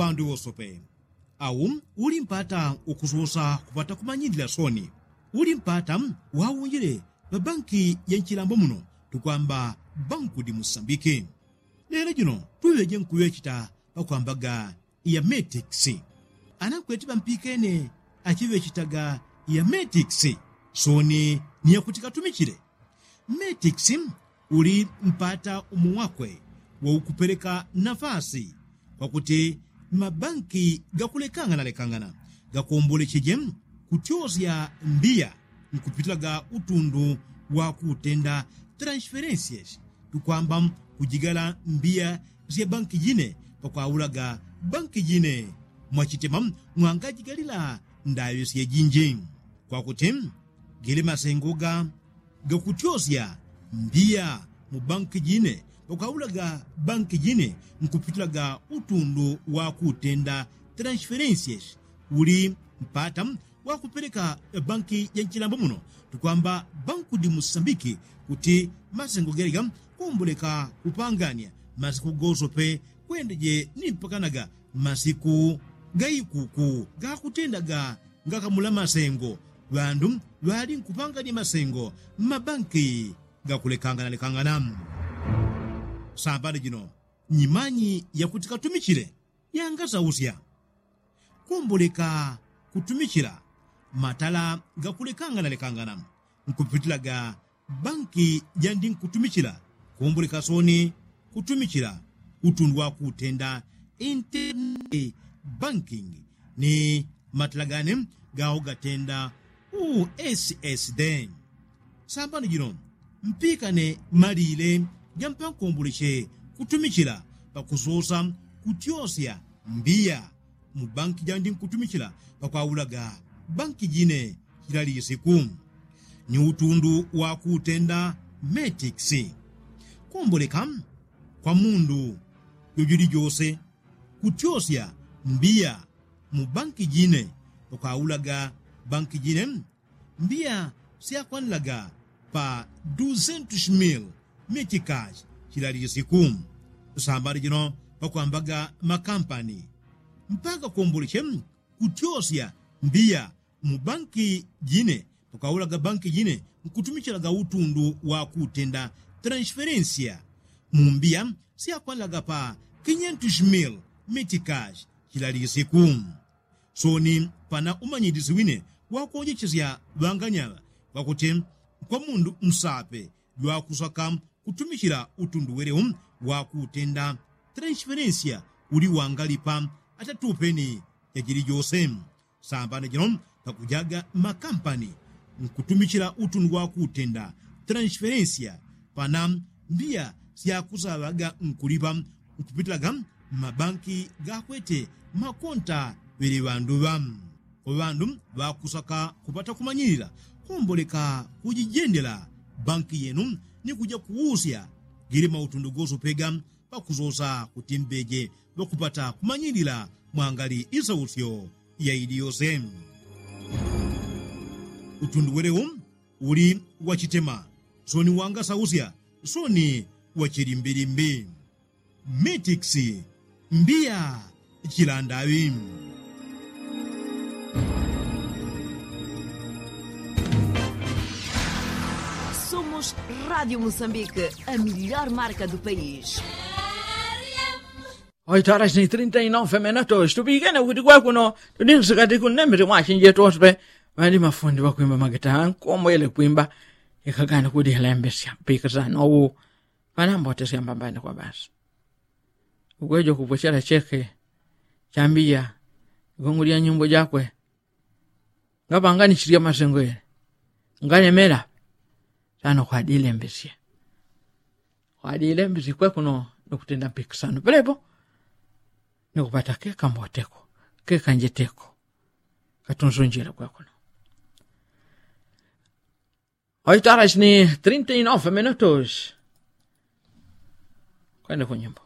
wandu wosope au uli mpata ukususa kupata kumanyidila soni uli mpata wawunjile pa banki ya nchilambo muno tukwamba Banco de Moçambique. Lero jino tuweje nkuwechita pakwambaga ya Metix anakweti bampikene achiwechitaga ya Metix soni ni ya kutika tumikile. Metix uli mpata umuwakwe wa ukupeleka nafasi kwa kuti mabanki gakulekangana gakuombole chijem kutyozya mbia nkupitilaga utundu wa kutenda transferencies tukwamba kujigala mbia zya banki jine pakwaulaga banki jine mwachitema mwangajigalila ndayo siya jinji kwa kuti gile masengoga gakutyozya mbia mu banki jine pakwaulaga banki jine nkupitilaga utundu wa kutenda transferencies uli mpata wa kupeleka banki ya nchilambo muno tukwamba Banco de Moçambique kuti masengo geriga kumbuleka kupangania masiku gosope kwendeje nimpakanaga masiku gaikuku gakutendaga ngakamula masengo bandu bali nkupangania masengo mabanki gakulekangana sambale jino nyimanyi ya kutika tumikile yangasa usya kumbuleka kutumikila matala gakulekangana nkupitilaga banki jandi nkutumikila kumbuleka soni kutumikila utundu wa kutenda internet banking ni matalagane gao gatenda USSD sambani jino mpikane malile jampa nkumbuleshe kutumikila pakusosa kutyosya mbia mu banki jandi nkutumikila pakwaulaga banki jine hilali siku ni utundu wa kutenda Metix kumbuleka kwa mundu yojuli jose kutyosya mbia mu banki jine pakwaulaga banki jine mbia siyakwanilaga pa 200,000 meticage hilali siku sambari jino pakwambaga makampani mpaka kumbuleshe kutyosya mbia mu banki jine pakwaulaga banki jine nkutumikilaga utundu wa kutenda transferencia mu mbia siyakwanilaga pa 500,000 meticage hilali siku soni pana umanyidisi wine wakuonjechezya banganyala wakuti kwa mundu msape lwakusaka kutumikila utundu werewu wa kutenda transferencia uli wangalipa atatupeni yajili jose sambane jino pakujaga makampani nkutumikila utundu wa kutenda transferencia pana mbia siyakusabaga nkulipa nkupitilaga mabanki gakwete makonta wele bandu bandu bakusaka kupata kumanyilila kumboleka kujijendela banki yenu ni kuja kuusya gili mautundu goso pega pakuzosa kutimbeje bakupata kumanyilila mwangali isausyo ya idiyose utundu werewu uli wachitema soni wanga sausya soni wachilimbilimbi Metix mbia chilandawi Somos Rádio Moçambique, a melhor marca do país. 8 horas e 39 minutos. Tupigane kuti kwakuno tudinsikati kunemere mwachinje tospe vali mafundi vakuimba magita nkomo ile kuimba ikagana kuti helembesya pikazana owu vanambotesya mbambani kwa basi ukwejo kupochera cheke chambia ikongulia nyumbo jakwe ngapangani chiria masengo ile nganemera sana kwa dilembesya kwakuno nokutenda pikazano pelepo nikupata keka mboteko keka njeteko katunzunjira kwakuno 8 horas e 39 minutos kwenda kunyumba